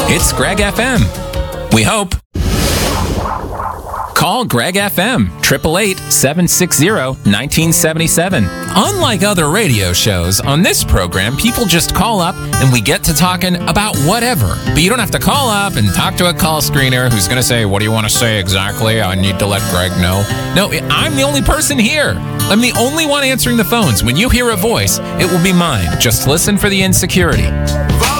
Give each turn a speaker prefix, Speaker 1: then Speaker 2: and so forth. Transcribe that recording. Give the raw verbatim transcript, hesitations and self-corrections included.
Speaker 1: It's Greg F M. We hope. Call Greg F M, eight eight eight, seven six zero, one nine seven seven. Unlike other radio shows, on this program, people just call up and we get to talking about whatever. But you don't have to call up and talk to a call screener who's going to say, what do you want to say exactly? I need to let Greg know. No, I'm the only person here. I'm the only one answering the phones. When you hear a voice, it will be mine. Just listen for the insecurity.